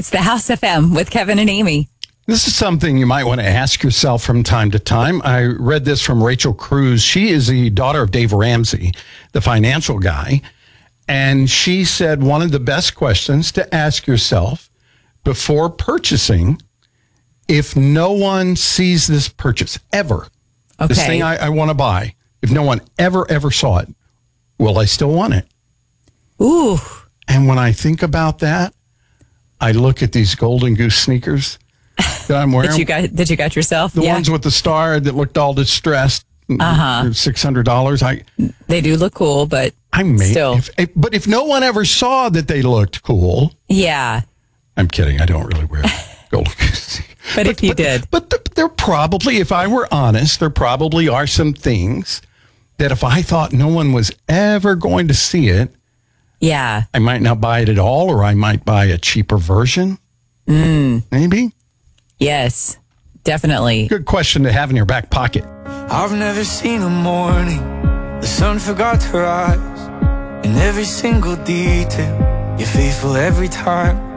It's the House FM with Kevin and Amy. This is something you might want to ask yourself from time to time. I read this from Rachel Cruz. She is the daughter of Dave Ramsey, the financial guy. And she said one of the best questions to ask yourself before purchasing, if no one sees this purchase ever, this thing I want to buy, if no one ever saw it, will I still want it? Ooh. And when I think about that, I look at these Golden Goose sneakers that I'm wearing. Did you get yourself? The ones with the star that looked all distressed. $600. They do look cool, but still. But if no one ever saw that they looked cool. Yeah. I'm kidding. I don't really wear Golden Goose. But if you did. But there probably, if I were honest, there probably are some things that if I thought no one was ever going to see it, yeah, I might not buy it at all, or I might buy a cheaper version. Maybe. Yes, definitely. Good question to have in your back pocket. I've never seen a morning the sun forgot to rise. In every single detail, you're faithful every time.